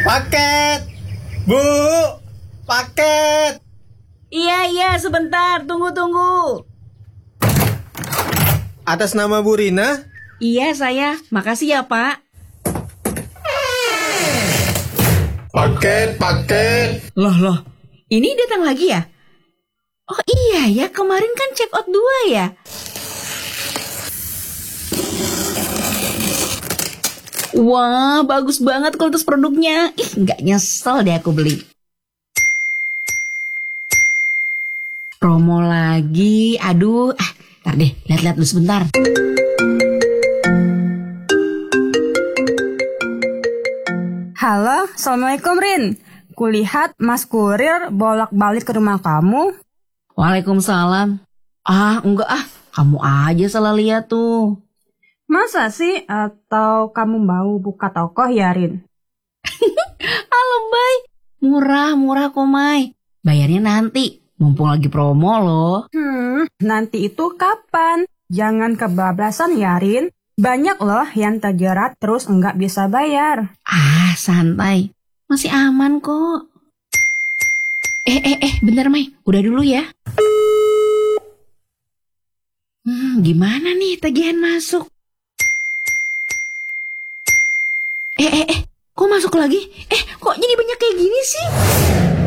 Paket! Bu! Paket! Iya, sebentar. Tunggu. Atas nama Bu Rina? Iya, saya. Makasih ya, Pak. Paket! Loh. Ini datang lagi ya? Oh iya ya, kemarin kan check out 2 ya? Wah, bagus banget kualitas produknya. Nggak nyesel deh aku beli. Promo lagi. Aduh, ntar deh, lihat-lihat dulu sebentar. Halo, Assalamualaikum Rin. Kulihat Mas Kurir bolak-balik ke rumah kamu. Waalaikumsalam. Enggak kamu aja salah lihat tuh. Masa sih? Atau kamu mau buka toko ya Rin? Halo, Bay. Murah kok, Mai. Bayarnya nanti. Mumpung lagi promo loh. Nanti itu kapan? Jangan kebablasan ya Rin. Banyak loh yang terjerat terus nggak bisa bayar. Santai. Masih aman kok. Bentar, Mai. Udah dulu ya. Gimana nih tagihan masuk? Kok masuk lagi? Kok jadi banyak kayak gini sih?